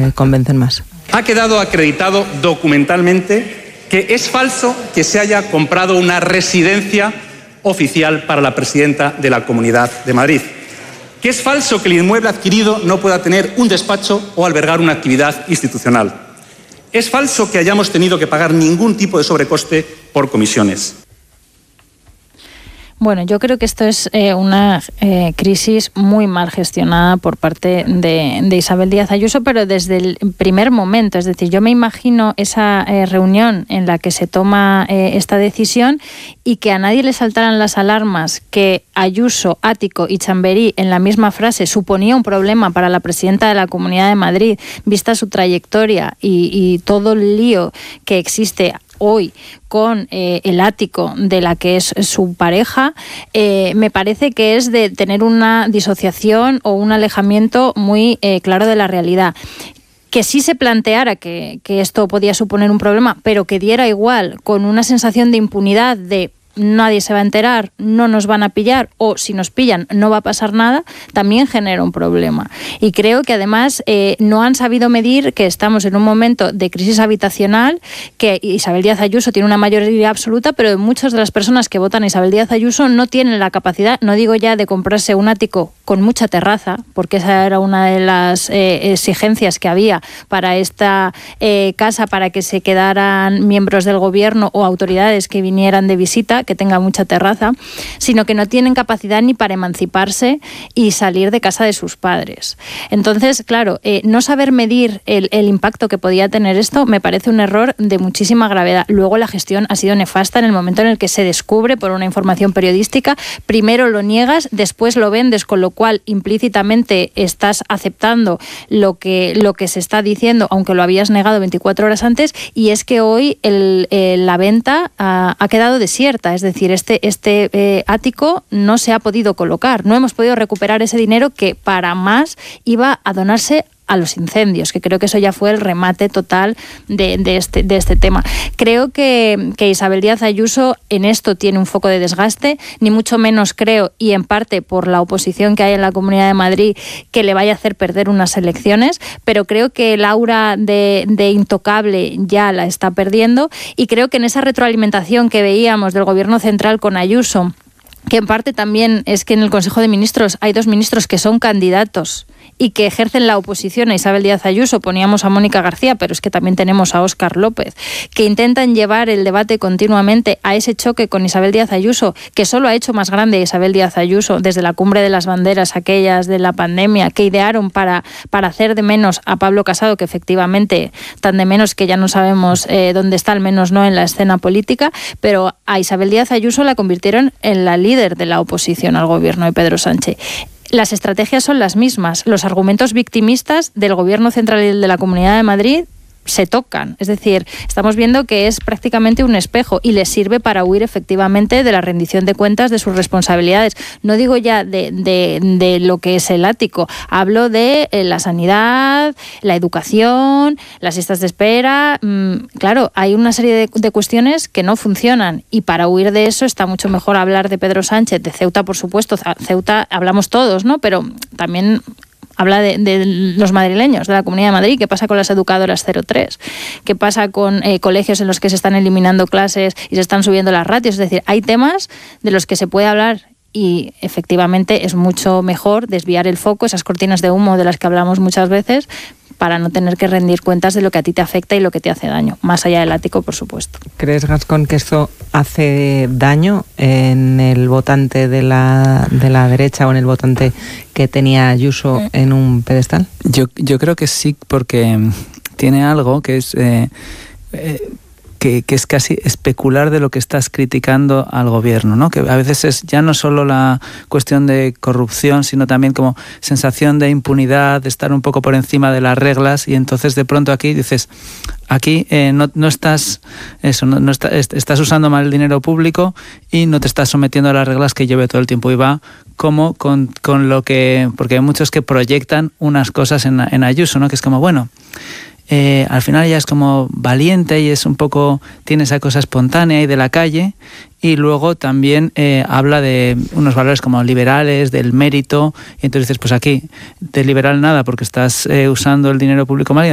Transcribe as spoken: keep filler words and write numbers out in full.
me convencen más. Ha quedado acreditado documentalmente que es falso que se haya comprado una residencia oficial para la presidenta de la Comunidad de Madrid. Que es falso que el inmueble adquirido no pueda tener un despacho o albergar una actividad institucional. Es falso que hayamos tenido que pagar ningún tipo de sobrecoste por comisiones. Bueno, yo creo que esto es eh, una eh, crisis muy mal gestionada por parte de, de Isabel Díaz Ayuso, pero desde el primer momento. Es decir, yo me imagino esa eh, reunión en la que se toma eh, esta decisión y que a nadie le saltaran las alarmas que Ayuso, Ático y Chamberí en la misma frase suponía un problema para la presidenta de la Comunidad de Madrid, vista su trayectoria y, y todo el lío que existe hoy con eh, el Ático de la que es su pareja, eh, me parece que es de tener una disociación o un alejamiento muy eh, claro de la realidad. Que sí se planteara que, que esto podía suponer un problema, pero que diera igual, con una sensación de impunidad, de nadie se va a enterar, no nos van a pillar, o si nos pillan no va a pasar nada, también genera un problema. Y creo que además eh, no han sabido medir que estamos en un momento de crisis habitacional, que Isabel Díaz Ayuso tiene una mayoría absoluta, pero muchas de las personas que votan a Isabel Díaz Ayuso no tienen la capacidad, no digo ya de comprarse un ático con mucha terraza, porque esa era una de las eh, exigencias que había para esta eh, casa, para que se quedaran miembros del gobierno o autoridades que vinieran de visita, que tenga mucha terraza, sino que no tienen capacidad ni para emanciparse y salir de casa de sus padres. Entonces, claro, eh, no saber medir el, el impacto que podía tener esto me parece un error de muchísima gravedad. Luego la gestión ha sido nefasta en el momento en el que se descubre por una información periodística, primero lo niegas, después lo vendes, con lo cual implícitamente estás aceptando lo que, lo que se está diciendo, aunque lo habías negado veinticuatro horas antes, y es que hoy el, el, la venta ha, ha quedado desierta. Es decir, este, este eh, ático no se ha podido colocar, no hemos podido recuperar ese dinero que para más iba a donarse a los incendios, que creo que eso ya fue el remate total de, de, este, de este tema. Creo que, que Isabel Díaz Ayuso en esto tiene un foco de desgaste, ni mucho menos creo, y en parte por la oposición que hay en la Comunidad de Madrid, que le vaya a hacer perder unas elecciones, pero creo que el aura de, de intocable ya la está perdiendo, y creo que en esa retroalimentación que veíamos del Gobierno central con Ayuso, que en parte también es que en el Consejo de Ministros hay dos ministros que son candidatos y que ejercen la oposición a Isabel Díaz Ayuso, poníamos a Mónica García, pero es que también tenemos a Óscar López, que intentan llevar el debate continuamente a ese choque con Isabel Díaz Ayuso, que solo ha hecho más grande a Isabel Díaz Ayuso desde la cumbre de las banderas, aquellas de la pandemia, que idearon para, para hacer de menos a Pablo Casado, que efectivamente tan de menos que ya no sabemos eh, dónde está, al menos no en la escena política, pero a Isabel Díaz Ayuso la convirtieron en la líder de la oposición al gobierno de Pedro Sánchez. Las estrategias son las mismas. Los argumentos victimistas del Gobierno central y del de la Comunidad de Madrid se tocan. Es decir, estamos viendo que es prácticamente un espejo y les sirve para huir efectivamente de la rendición de cuentas de sus responsabilidades. No digo ya de, de, de lo que es el ático, hablo de la sanidad, la educación, las listas de espera. Claro, hay una serie de, de cuestiones que no funcionan, y para huir de eso está mucho mejor hablar de Pedro Sánchez, de Ceuta, por supuesto. Ceuta hablamos todos, ¿no? Pero también habla de, de los madrileños, de la Comunidad de Madrid. ¿Qué pasa con las educadoras cero tres? ¿Qué pasa con eh, colegios en los que se están eliminando clases y se están subiendo las ratios? Es decir, hay temas de los que se puede hablar, y efectivamente es mucho mejor desviar el foco, esas cortinas de humo de las que hablamos muchas veces, para no tener que rendir cuentas de lo que a ti te afecta y lo que te hace daño, más allá del ático, por supuesto. ¿Crees, Gascón, que esto hace daño en el votante de la, de la derecha o en el votante que tenía Ayuso en un pedestal? Yo, yo creo que sí, porque tiene algo que es... Eh, eh, Que, que es casi especular de lo que estás criticando al gobierno, ¿no? Que a veces es ya no solo la cuestión de corrupción, sino también como sensación de impunidad, de estar un poco por encima de las reglas, y entonces de pronto aquí dices, aquí eh, no, no estás eso, no, no está, estás usando mal el dinero público y no te estás sometiendo a las reglas que lleve todo el tiempo, y va como con, con lo que, porque hay muchos que proyectan unas cosas en, en Ayuso, ¿no? Que es como, bueno, Eh, al final ya es como valiente y es un poco, tiene esa cosa espontánea y de la calle, y luego también eh, habla de unos valores como liberales, del mérito, y entonces dices, pues aquí de liberal nada, porque estás eh, usando el dinero público mal,